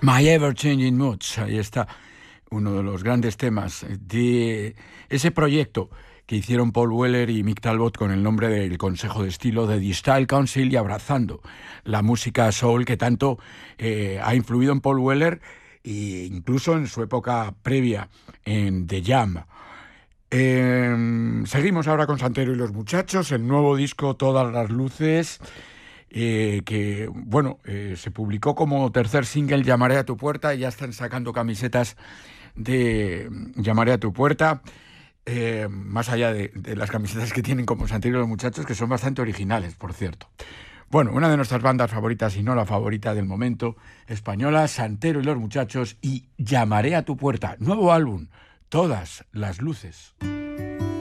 My Ever Changing Moods, ahí está uno de los grandes temas de ese proyecto que hicieron Paul Weller y Mick Talbot con el nombre del Consejo de Estilo de The Style Council y abrazando la música soul que tanto ha influido en Paul Weller e incluso en su época previa en The Jam. Seguimos ahora con Santero y los Muchachos, el nuevo disco Todas las Luces, que bueno, se publicó como tercer single Llamaré a tu puerta y ya están sacando camisetas de Llamaré a tu puerta, más allá de las camisetas que tienen como Santero y los Muchachos, que son bastante originales, por cierto. Bueno, una de nuestras bandas favoritas, y no la favorita del momento, española, Santero y los Muchachos y Llamaré a tu puerta, nuevo álbum, Todas las Luces.